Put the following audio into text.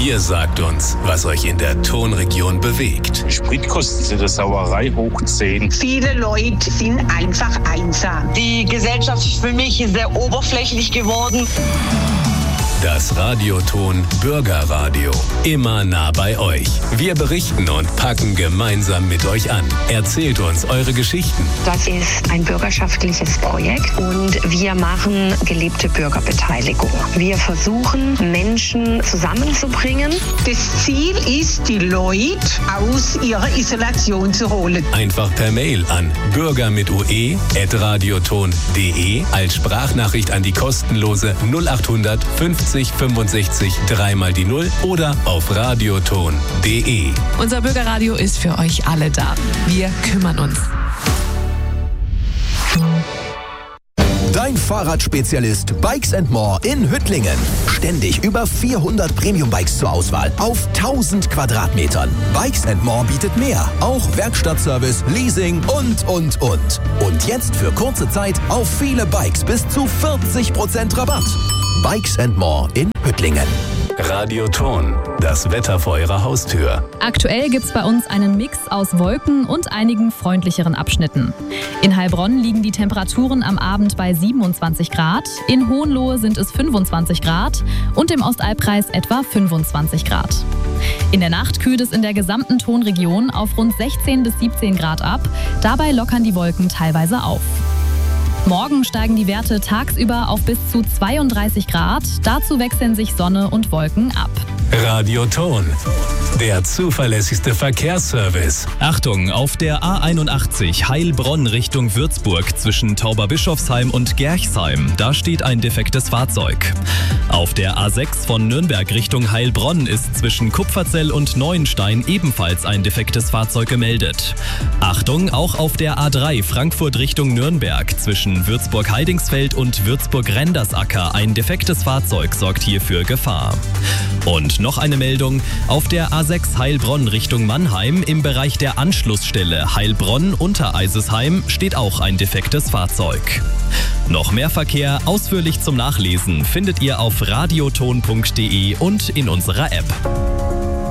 Ihr sagt uns, was euch in der Tonregion bewegt. Spritkosten sind eine Sauerei hoch 10. Viele Leute sind einfach einsam. Die Gesellschaft ist für mich sehr oberflächlich geworden. Das Radioton Bürgerradio. Immer nah bei euch. Wir berichten und packen gemeinsam mit euch an. Erzählt uns eure Geschichten. Das ist ein bürgerschaftliches Projekt und wir machen gelebte Bürgerbeteiligung. Wir versuchen, Menschen zusammenzubringen. Das Ziel ist, die Leute aus ihrer Isolation zu holen. Einfach per Mail an bürger@radioton.de als Sprachnachricht an die kostenlose 0800 50 65 3 mal die 0 oder auf radioton.de. Unser Bürgerradio ist für euch alle da. Wir kümmern uns. Dein Fahrradspezialist Bikes & More in Hüttlingen. Ständig über 400 Premium-Bikes zur Auswahl auf 1000 Quadratmetern. Bikes & More bietet mehr. Auch Werkstattservice, Leasing und. Und jetzt für kurze Zeit auf viele Bikes bis zu 40% Rabatt. Bikes & More in Hüttlingen. Radioton, das Wetter vor eurer Haustür. Aktuell gibt's bei uns einen Mix aus Wolken und einigen freundlicheren Abschnitten. In Heilbronn liegen die Temperaturen am Abend bei 27 Grad, in Hohenlohe sind es 25 Grad und im Ostalbkreis etwa 25 Grad. In der Nacht kühlt es in der gesamten Tonregion auf rund 16 bis 17 Grad ab, dabei lockern die Wolken teilweise auf. Morgen steigen die Werte tagsüber auf bis zu 32 Grad. Dazu wechseln sich Sonne und Wolken ab. Radioton, der zuverlässigste Verkehrsservice. Achtung, auf der A81 Heilbronn Richtung Würzburg zwischen Tauberbischofsheim und Gerchsheim. Da steht ein defektes Fahrzeug. Auf der A6 von Nürnberg Richtung Heilbronn ist zwischen Kupferzell und Neuenstein ebenfalls ein defektes Fahrzeug gemeldet. Achtung, auch auf der A3 Frankfurt Richtung Nürnberg zwischen Würzburg-Heidingsfeld und Würzburg-Rendersacker ein defektes Fahrzeug sorgt hier für Gefahr. Und noch eine Meldung, auf der A6 Heilbronn Richtung Mannheim im Bereich der Anschlussstelle Heilbronn-Untereisesheim steht auch ein defektes Fahrzeug. Noch mehr Verkehr ausführlich zum Nachlesen findet ihr auf radioton.de und in unserer App.